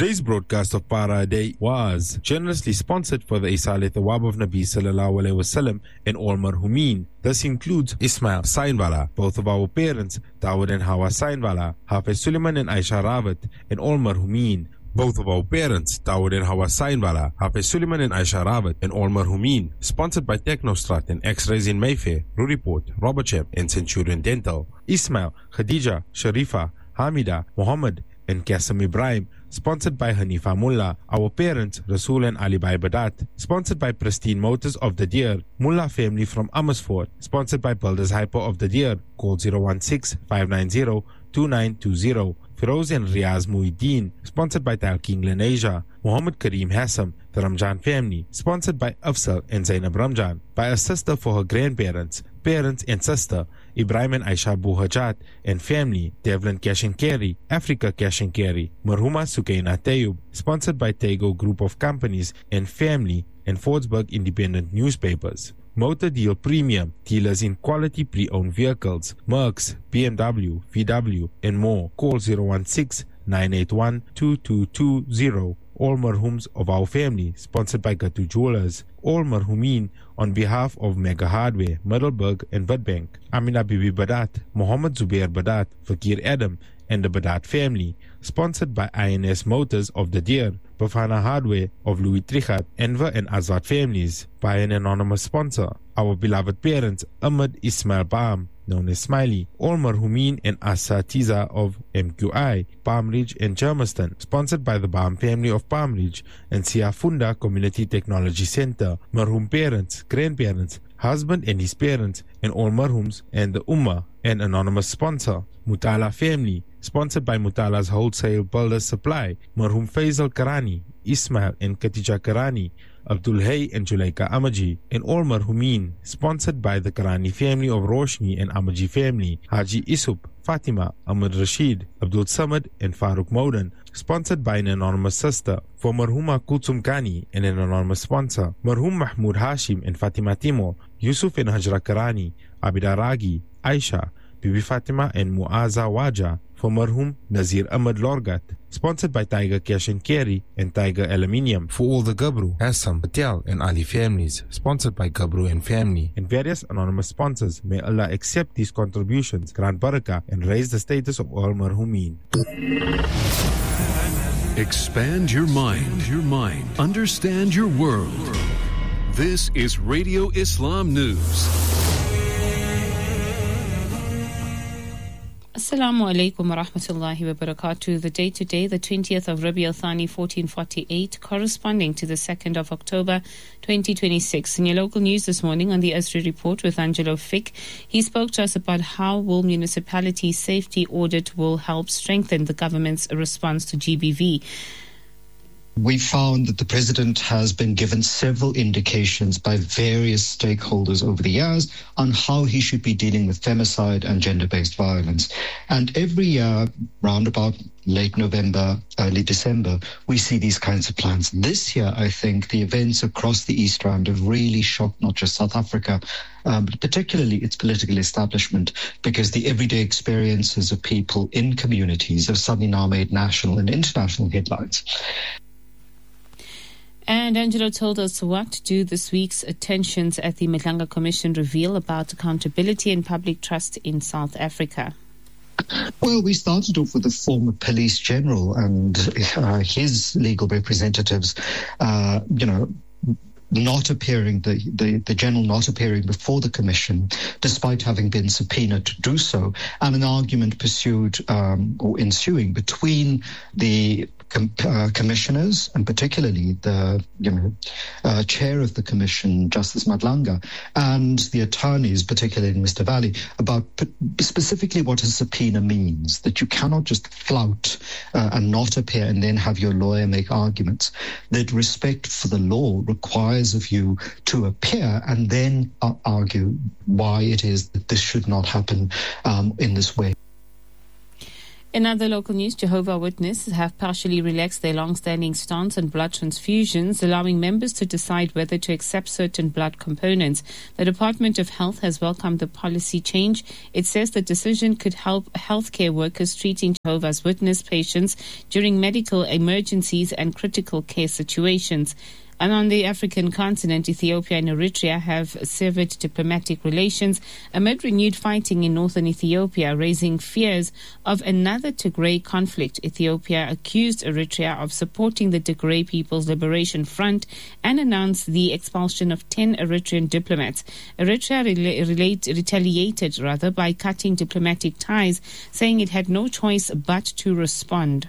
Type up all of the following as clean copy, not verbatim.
Today's broadcast of Para Day was generously sponsored for the Isale Thawab of Nabi Sallallahu Alaihi Wasallam and all marhumin. This includes Ismail Sainwala, both of our parents, Dawud and Hawa Sainwala, Hafiz Suleiman and Aisha Rawat, and all marhumin. Both of our parents, Dawud and Hawa Sainwala, Hafiz Suleiman and Aisha Rawat, and all marhumin. Sponsored by Technostrat and X-Rays in Mayfair, Ruriport, Robertsham, and Centurion Dental. Ismail, Khadija, Sharifa, Hamida, Muhammad, and Qasim Ibrahim. Sponsored by Hanifa Mullah, our parents, Rasul and Ali Bhai Badat. Sponsored by Pristine Motors of the Deer, Mullah family from Amersfoort. Sponsored by Builders Hyper of the Deer, call 016-590-2920. Firoz and Riaz Muhyiddin. Sponsored by Talking Lenasia. Muhammad Kareem Hassam, the Ramjan family. Sponsored by Afsal and Zainab Ramjan. By a sister for her grandparents, parents and sister, Ibrahim and Aisha Buhajat, and family, Devlin Cash and Carry, Africa Cash and Carry, Marhuma Sukaina Tayub. Sponsored by Tego Group of Companies and family, and Fordsburg Independent Newspapers. Motor Deal Premium, dealers in quality pre-owned vehicles, Mercs, BMW, VW, and more. Call 016-981-2220. All marhums of our family, sponsored by Gatu Jewelers. All marhumin on behalf of Mega Hardware, Middelburg and Witbank. Amina Bibi Badat, Muhammad Zubair Badat, Fakir Adam, and the Badat family. Sponsored by INS Motors of the Deer, Bafana Hardware of Louis Trichat, Enver and Azad families. By an anonymous sponsor, our beloved parents, Ahmed Ismail Baam, known as Smiley, all marhumin and Asatiza of MQI, Palm Ridge and Germiston. Sponsored by the Baam family of Palm Ridge and Siafunda Community Technology Center. Marhum parents, grandparents, husband and his parents, and all marhums and the Ummah. An anonymous sponsor, Mutala family. Sponsored by Mutala's Wholesale Builders Supply. Marhum Faisal Karani, Ismail and Katija Karani, Abdul Hay and Julaika Amaji, and all marhumin. Sponsored by the Karani family of Roshni and Amaji family, Haji Isup, Fatima, Ahmad Rashid, Abdul Samad, and Farooq Maudan. Sponsored by an anonymous sister, for Marhuma Kulsum Kani and an anonymous sponsor, Marhum Mahmoud Hashim and Fatima Timur, Yusuf and Hajra Karani, Abida Ragi, Aisha, Bibi Fatima and Muaza Waja. For Marhum Nazir Ahmad Lorgat. Sponsored by Tiger Cash and Carry and Tiger Aluminium. For all the Gabru, Assam, Patel and Ali families. Sponsored by Gabru and family. And various anonymous sponsors. May Allah accept these contributions, grant barakah, and raise the status of all marhumin. Expand your mind. Understand your world. This is Radio Islam News. Assalamu alaikum wa rahmatullahi wa barakatuh. The date today, the 20th of Rabi al-Thani 1448, corresponding to the 2nd of October 2026. In your local news this morning on the Esri Report with Angelo Fick, he spoke to us about how Wool Municipality Safety Audit will help strengthen the government's response to GBV. We found that the president has been given several indications by various stakeholders over the years on how he should be dealing with femicide and gender-based violence. And every year, round about late November, early December, we see these kinds of plans. This year, I think the events across the East Rand have really shocked not just South Africa, but particularly its political establishment, because the everyday experiences of people in communities have suddenly now made national and international headlines. And Angelo told us what do this week's attentions at the Madlanga Commission reveal about accountability and public trust in South Africa. Well, we started off with the former police general and his legal representatives, not appearing, the general not appearing before the commission, despite having been subpoenaed to do so, and an argument pursued or ensuing between the commissioners, and particularly the chair of the commission, Justice Madlanga, and the attorneys, particularly Mr. Valley, about specifically what a subpoena means, that you cannot just flout and not appear and then have your lawyer make arguments, that respect for the law requires of you to appear and then argue why it is that this should not happen in this way. In other local news, Jehovah's Witnesses have partially relaxed their long-standing stance on blood transfusions, allowing members to decide whether to accept certain blood components. The Department of Health has welcomed the policy change. It says the decision could help healthcare workers treating Jehovah's Witness patients during medical emergencies and critical care situations. And on the African continent, Ethiopia and Eritrea have severed diplomatic relations amid renewed fighting in northern Ethiopia, raising fears of another Tigray conflict. Ethiopia accused Eritrea of supporting the Tigray People's Liberation Front and announced the expulsion of 10 Eritrean diplomats. Eritrea retaliated by cutting diplomatic ties, saying it had no choice but to respond.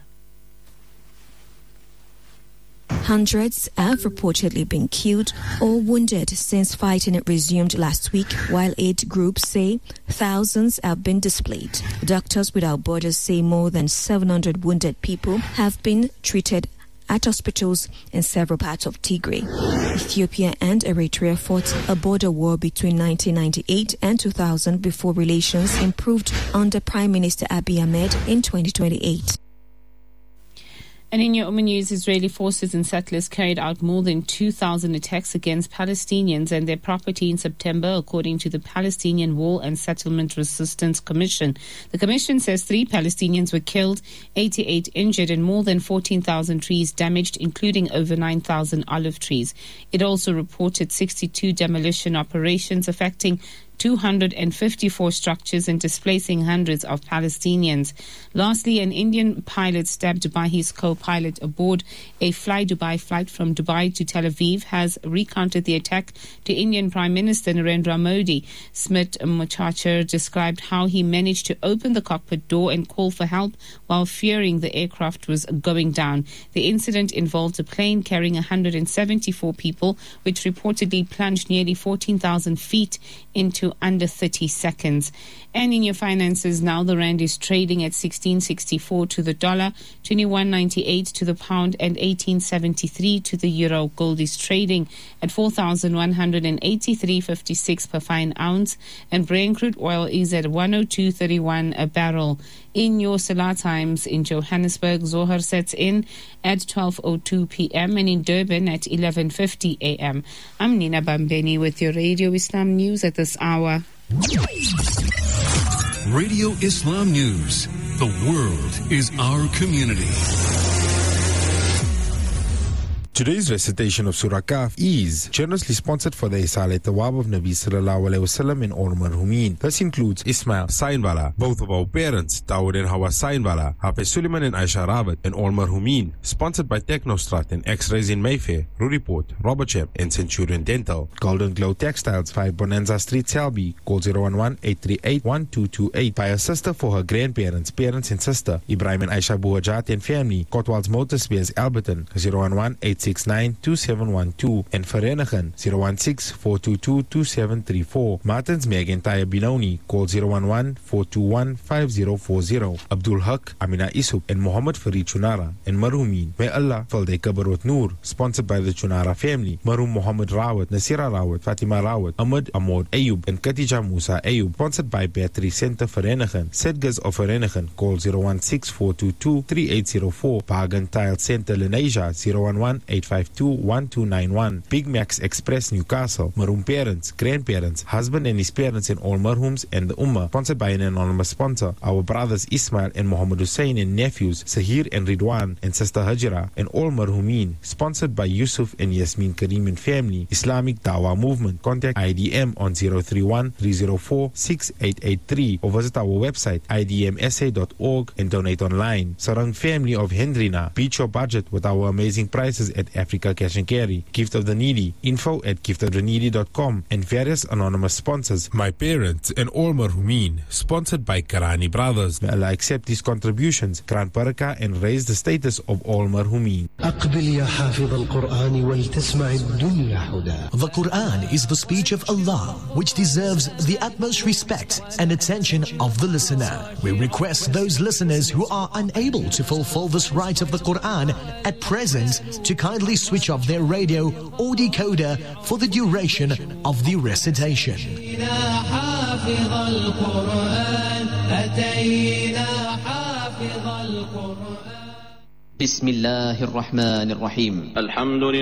Hundreds have reportedly been killed or wounded since fighting resumed last week, while aid groups say thousands have been displaced. Doctors Without Borders say more than 700 wounded people have been treated at hospitals in several parts of Tigray. Ethiopia and Eritrea fought a border war between 1998 and 2000 before relations improved under Prime Minister Abiy Ahmed in 2028. And in your Oman news, Israeli forces and settlers carried out more than 2,000 attacks against Palestinians and their property in September, according to the Palestinian Wall and Settlement Resistance Commission. The commission says 3 Palestinians were killed, 88 injured, and more than 14,000 trees damaged, including over 9,000 olive trees. It also reported 62 demolition operations affecting 254 structures and displacing hundreds of Palestinians. Lastly, an Indian pilot stabbed by his co-pilot aboard a Fly Dubai flight from Dubai to Tel Aviv has recounted the attack to Indian Prime Minister Narendra Modi. Smit Muchachar described how he managed to open the cockpit door and call for help while fearing the aircraft was going down. The incident involved a plane carrying 174 people, which reportedly plunged nearly 14,000 feet into under 30 seconds. And in your finances now, the rand is trading at 16.64 to the dollar, 21.98 to the pound, and 18.73 to the euro. Gold is trading at 4,183.56 per fine ounce, and Brent crude oil is at 102.31 a barrel. In your Salah times in Johannesburg, Zohar sets in at 12:02 p.m. and in Durban at 11:50 a.m. I'm Nina Bambeni with your Radio Islam News at this hour. Radio Islam News. The world is our community. Today's recitation of Surah Kahf is generously sponsored for the Isal Tawab of Nabi Sallallahu Alaihi Wasallam in all marhumin. This includes Ismail Sainwala, both of our parents, Dawood and Hawa Sainwala, Hafiz Suleiman and Aisha Rawat, and all marhumin. Sponsored by Technostrat and X-Rays in Mayfair, Ruriport, Robertsham, and Centurion Dental. Golden Glow Textiles, 5 Bonanza Street, Selby. Call 011-838-1228. Buy a sister for her grandparents, parents, and sister, Ibrahim and Aisha Buhajat and family. Kotwald's Motor Spares, Alberton, 011-869-2712, and Verenigen 016-422-2734. Martins Meg and Taya Binoni. Call 011-421-5040. Abdul Haq, Amina Isuk, and Muhammad Farid Chunara and Marhumin. May Allah fill their qabr with Noor. Sponsored by the Chunara family. Marhum Muhammad Rawat, Nasira Rawat, Fatima Rawat, Ahmad Ahmad Ayub, and Khadija Musa Ayub. Sponsored by Battery Center Verenigen. Sedgas of Verenigen. Call 016-422-3804. Pagan Tile Center Lenasia 011-852-1291. Big Max Express Newcastle. Marhum parents, grandparents, husband and his parents and all marhums and the Ummah. Sponsored by an anonymous sponsor. Our brothers Ismail and Muhammad Hussein and nephews Sahir and Ridwan and sister Hajra and all marhumin. Sponsored by Yusuf and Yasmin Karim and family. Islamic Dawah Movement. Contact IDM on 031-304-6883 or visit our website idmsa.org and donate online. Sarang family of Hendrina. Beat your budget with our amazing prices at Africa Cash and Carry. Gift of the Needy. info@giftoftheneedy.com and various anonymous sponsors. My parents and all marhumin. Sponsored by Karani Brothers. May Allah accept these contributions, grant barakah, and raise the status of all marhumin. The Quran is the speech of Allah, which deserves the utmost respect and attention of the listener. We request those listeners who are unable to fulfill this right of the Quran at present to kindly switch off their radio or decoder for the duration of the recitation. بسم الله الرحمن الرحيم. الحمد لله